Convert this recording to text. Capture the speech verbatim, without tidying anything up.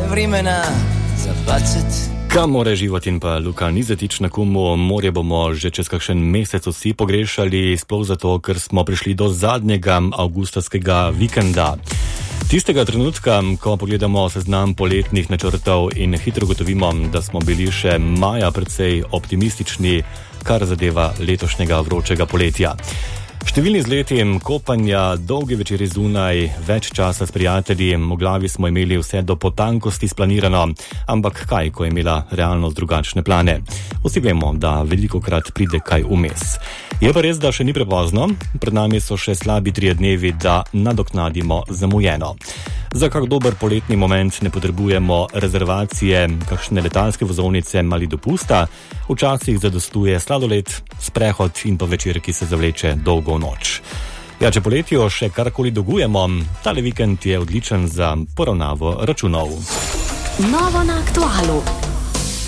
vremena za bacet. Kamore život in pa Luka Nizetič na Kumu, morje bomo že čez kakšen mesec vsi pogrešali, sploh zato, ker smo prišli do zadnjega avgustovskega vikenda. Tistega trenutka, ko pogledamo seznam poletnih načrtov in hitro gotovimo, da smo bili še maja precej optimistični, kar zadeva letošnjega vročega poletja. Številni izleti, kopanja, dolgi večeri zunaj, več časa s prijatelji, v glavi smo imeli vse do potankosti splanirano, ampak kaj, ko je imela realnost drugačne plane? Vsi vemo, da velikokrat pride kaj vmes. Je pa res, da še ni prepozno, pred nami so še slabi trije dnevi, da nadoknadimo zamujeno. Za kak dober poletni moment ne potrebujemo rezervacije, kakšne letalske vozovnice ali dopusta, včasih zadostuje sladoled, sprehod in pa večer, ki se zavleče dolgo v noč. Ja, če poletjo še karkoli dolgujemo, tale vikend je odličen za poravnavo računov. Novo na aktualu.